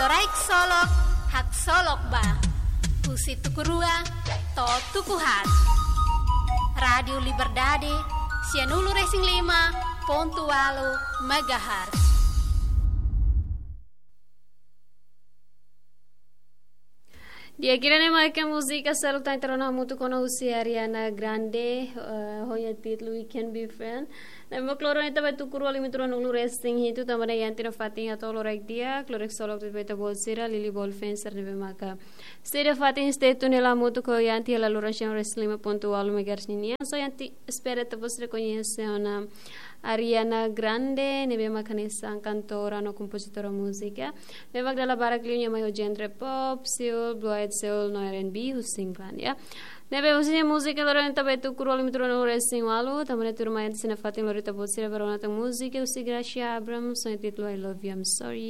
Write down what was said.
Loraik solok, hak solok ba. Husi tukurua, to tukuhat. Radio Liberdade, Sianulu Racing 5.8 MHz. Di akhirnya mereka musik asal tak terona mutu kono usi Ariana Grande hoya titlu We Can Be Friends. Nama kloro itu betul kurang limitron ulu racing itu tamanya yang tidak fating atau lorek dia klorek solok itu betul bolsira lili ball fencer nebe maka. Sede fating state tu nela mutu ko yang tiada lalu racing wrestling 5.8 MHz ini. So yang ti espera tepus rekonhece ona Ariana Grande nebe makanisa cantora no compositora musica. Nebe dalla baraklinya mayo genre pop, soul, blue eyed soul, no R&B husing kan ya. Nebe usinya musika lorenta betu kurol mitro no racing walu tamane turma yang sina fatin lorita bosira verona tang musika usi Gracia Abrams so titlu I Love You I'm Sorry.